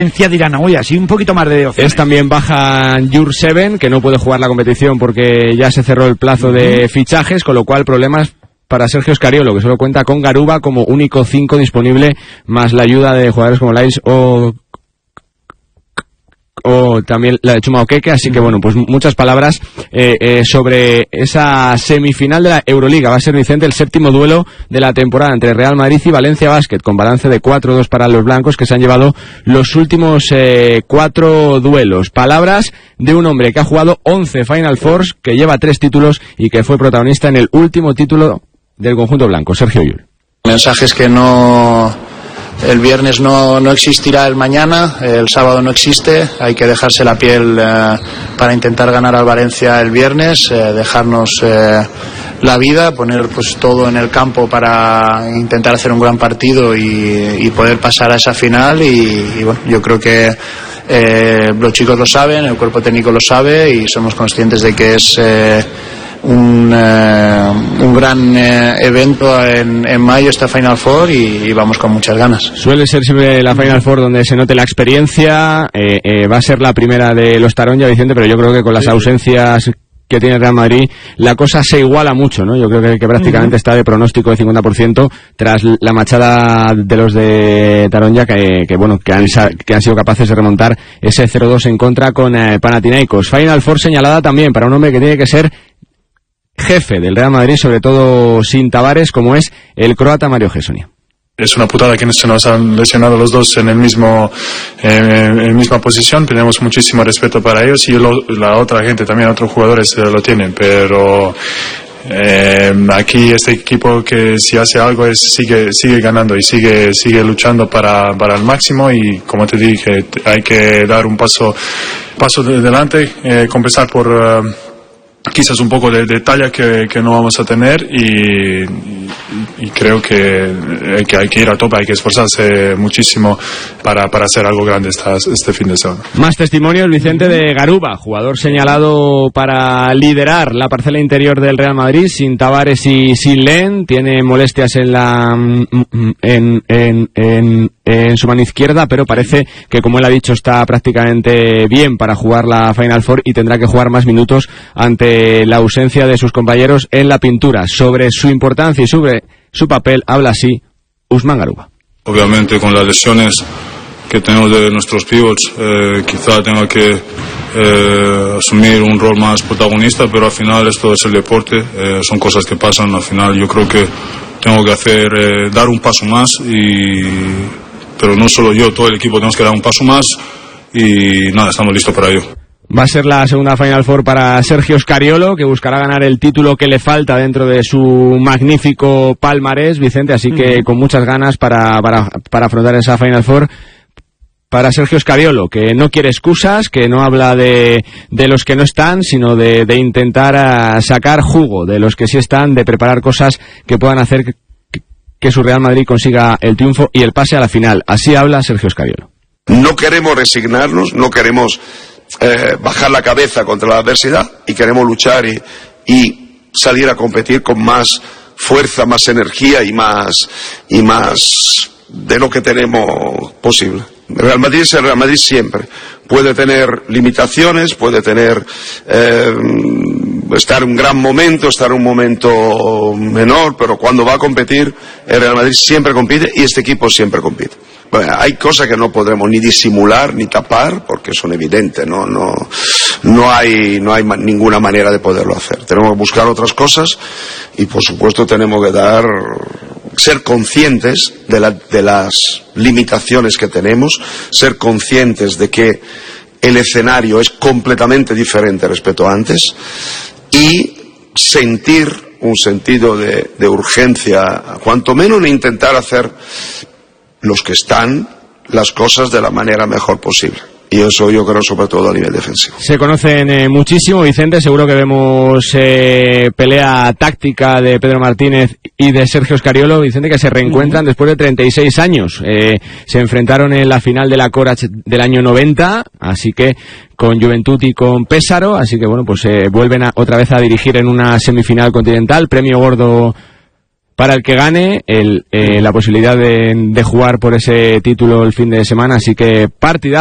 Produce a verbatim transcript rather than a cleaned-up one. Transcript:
dirán, oye, así un poquito más de opciones. Es también baja Jurseven, que no puede jugar la competición porque ya se cerró el plazo de fichajes, con lo cual problemas para Sergio Scariolo, que solo cuenta con Garuba como único cinco disponible, más la ayuda de jugadores como Lais o o también la de Chuma Okeke, así que bueno, pues muchas palabras eh, eh, sobre esa semifinal de la Euroliga. Va a ser, Vicente, el séptimo duelo de la temporada entre Real Madrid y Valencia Basket, con balance de cuatro dos para los blancos, que se han llevado los últimos eh, cuatro duelos. Palabras de un hombre que ha jugado once Final Fours, que lleva tres títulos y que fue protagonista en el último título del conjunto blanco, Sergio Llull. Mensajes que no... El viernes no, no existirá el mañana, el sábado no existe, hay que dejarse la piel eh, para intentar ganar al Valencia el viernes, eh, dejarnos eh, la vida, poner pues todo en el campo para intentar hacer un gran partido y, y poder pasar a esa final y, y bueno, yo creo que eh, los chicos lo saben, el cuerpo técnico lo sabe y somos conscientes de que es... Eh, Un, eh, un gran eh, evento en, en mayo, esta Final Four, y, y vamos con muchas ganas. Suele ser siempre la Final Four donde se note la experiencia, eh, eh, va a ser la primera de los Taronja, Vicente, pero yo creo que con las ausencias que tiene Real Madrid, la cosa se iguala mucho, ¿no? Yo creo que, que prácticamente uh-huh. está de pronóstico de cincuenta por ciento tras la machada de los de Taronja, que, que bueno, que han, que han sido capaces de remontar ese cero dos en contra con eh, Panathinaikos. Final Four señalada también para un hombre que tiene que ser jefe del Real Madrid, sobre todo sin Tavares, como es el croata Mario Hezonja. Es una putada que se nos han lesionado los dos en el mismo eh, en la misma posición. Tenemos muchísimo respeto para ellos y lo, la otra gente también, otros jugadores eh, lo tienen, pero eh, aquí este equipo que si hace algo es sigue sigue ganando y sigue sigue luchando para para el máximo, y como te dije, hay que dar un paso paso de delante, eh, compensar por uh, quizás un poco de, de talla que, que no vamos a tener, y, y, y creo que, que hay que ir a tope, hay que esforzarse muchísimo para, para hacer algo grande esta, este fin de semana. Más testimonios, Vicente, de Garuba, jugador señalado para liderar la parcela interior del Real Madrid, sin Tavares y sin Len. Tiene molestias en la en, en, en, en su mano izquierda, pero parece que, como él ha dicho, está prácticamente bien para jugar la Final Four y tendrá que jugar más minutos ante la ausencia de sus compañeros en la pintura. Sobre su importancia y sobre su papel habla así Usman Garuba. Obviamente, con las lesiones que tenemos de nuestros pivots, eh, quizá tenga que eh, asumir un rol más protagonista, pero al final esto es el deporte, eh, son cosas que pasan. Al final yo creo que tengo que hacer eh, dar un paso más, y pero no solo yo, todo el equipo tenemos que dar un paso más, y nada, estamos listos para ello. Va a ser la segunda Final Four para Sergio Scariolo, que buscará ganar el título que le falta dentro de su magnífico palmarés, Vicente, así que con muchas ganas para, para, para afrontar esa Final Four para Sergio Scariolo, que no quiere excusas, que no habla de, de los que no están, sino de, de intentar uh, sacar jugo de los que sí están, de preparar cosas que puedan hacer que, que su Real Madrid consiga el triunfo y el pase a la final. Así habla Sergio Scariolo. No queremos resignarnos, no queremos Eh, bajar la cabeza contra la adversidad, y queremos luchar y, y salir a competir con más fuerza, más energía y más y más de lo que tenemos posible. El Real Madrid es el Real Madrid siempre. Puede tener limitaciones, puede tener eh, estar en un gran momento, estar en un momento menor, pero cuando va a competir, el Real Madrid siempre compite, y este equipo siempre compite. Bueno, hay cosas que no podremos ni disimular ni tapar porque son evidentes, no no no hay no hay ma- ninguna manera de poderlo hacer. Tenemos que buscar otras cosas, y por supuesto tenemos que dar ser conscientes de, la, de las limitaciones que tenemos, ser conscientes de que el escenario es completamente diferente respecto a antes, y sentir un sentido de, de urgencia, cuanto menos en intentar hacer los que están las cosas de la manera mejor posible. Y eso yo creo sobre todo a nivel defensivo. Se conocen eh, muchísimo, Vicente. Seguro que vemos eh, pelea táctica de Pedro Martínez y de Sergio Scariolo, Vicente, que se reencuentran después de treinta y seis años. Eh, se enfrentaron en la final de la Corach del año noventa, así que con Juventud y con Pésaro, así que bueno, pues eh, vuelven a, otra vez a dirigir en una semifinal continental, premio gordo para el que gane el, eh, la posibilidad de, de jugar por ese título el fin de semana, así que partidazo.